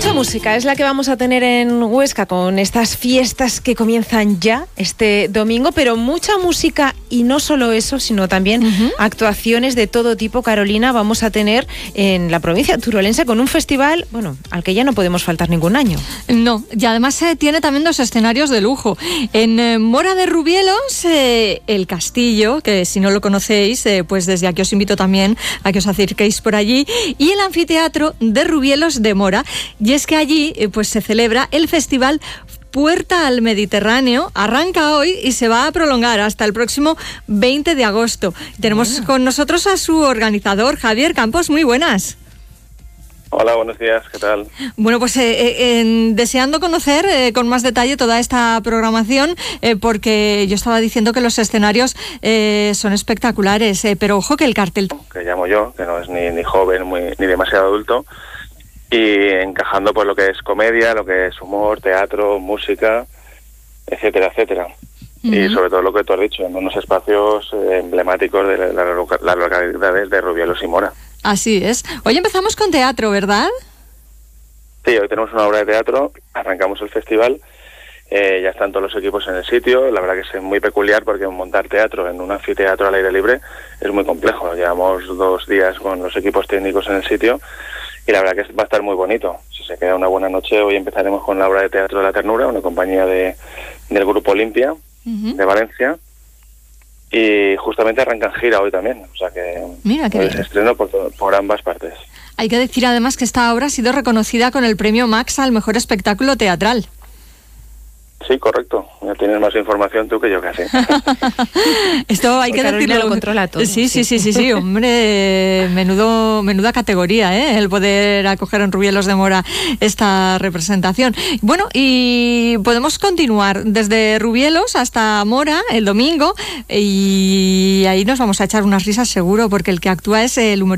Mucha música es la que vamos a tener en Huesca con estas fiestas que comienzan ya este domingo, pero mucha música y no solo eso, sino también actuaciones de todo tipo. Carolina, vamos a tener en la provincia turolense con un festival, bueno, al que ya no podemos faltar ningún año. No, y además tiene también dos escenarios de lujo. En Mora de Rubielos, el castillo, que si no lo conocéis, pues desde aquí os invito también a que os acerquéis por allí, y el anfiteatro de Rubielos de Mora. Y es que allí pues se celebra el festival Puerta al Mediterráneo. Arranca hoy y se va a prolongar hasta el próximo 20 de agosto. Tenemos con nosotros a su organizador, Javier Campos. Muy buenas. Hola, buenos días, ¿qué tal? Bueno, pues deseando conocer con más detalle toda esta programación, porque yo estaba diciendo que los escenarios son espectaculares, pero ojo que el cartel... Que llamo yo, que no es ni joven ni demasiado adulto, y encajando pues lo que es comedia, lo que es humor, teatro, música, etcétera, etcétera. Y sobre todo lo que tú has dicho, en unos espacios emblemáticos de las localidades de Rubielos y Mora. Así es. Hoy empezamos con teatro, ¿verdad? Sí, hoy tenemos una obra de teatro, arrancamos el festival, ya están todos los equipos en el sitio. La verdad que es muy peculiar porque montar teatro en un anfiteatro al aire libre es muy complejo. Llevamos 2 días con los equipos técnicos en el sitio y la verdad que va a estar muy bonito. Si se queda una buena noche, hoy empezaremos con la obra de teatro de la ternura, una compañía del Grupo Olimpia de Valencia. Y justamente arrancan gira hoy también, o sea que mira, qué bien. Se estreno por ambas partes. Hay que decir además que esta obra ha sido reconocida con el premio Max al mejor espectáculo teatral. Sí, correcto. Ya tienes más información tú que yo casi. Esto hay que decirlo. Lo controla todo. Sí, hombre, menuda categoría, el poder acoger en Rubielos de Mora esta representación. Bueno, y podemos continuar desde Rubielos hasta Mora el domingo, y ahí nos vamos a echar unas risas seguro, porque el que actúa es el humorista